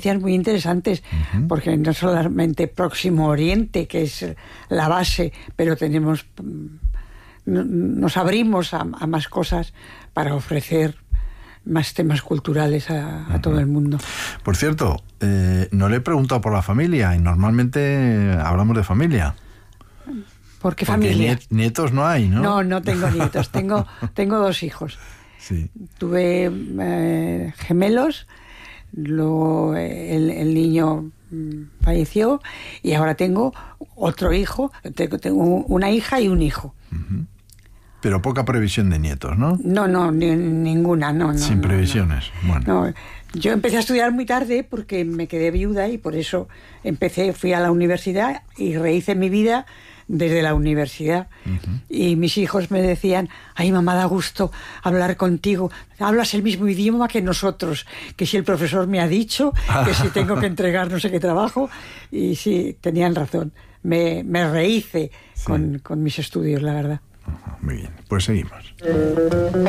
experiencias muy interesantes, porque no solamente Próximo Oriente, que es la base, pero nos abrimos a más cosas para ofrecer más temas culturales a todo el mundo. Por cierto, no le he preguntado por la familia, y normalmente hablamos de familia. ¿Por qué familia? Nietos no hay, ¿no? No tengo nietos, tengo 2 hijos. Sí. Tuve gemelos, luego el niño falleció y ahora tengo otro hijo, tengo una hija y un hijo. Pero poca previsión de nietos, ¿no? No, ninguna, no. Sin previsiones, bueno. No, yo empecé a estudiar muy tarde porque me quedé viuda y por eso fui a la universidad y rehice mi vida desde la universidad. Y mis hijos me decían: ay, mamá, da gusto hablar contigo, hablas el mismo idioma que nosotros, que si el profesor me ha dicho, que si tengo que entregar no sé qué trabajo. Y sí, tenían razón, me rehice con mis estudios, la verdad. Muy bien, pues seguimos.